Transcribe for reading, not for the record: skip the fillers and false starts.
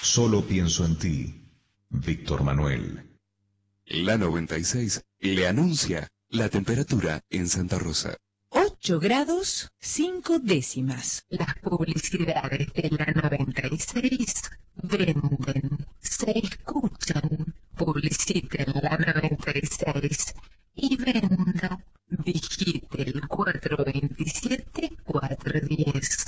Solo pienso en ti, Víctor Manuel. La 96 le anuncia la temperatura en Santa Rosa. 8 grados 5 décimas. Las publicidades de la 96 venden, se escuchan. Publicite en la 96 y venda. Digite el 427-410.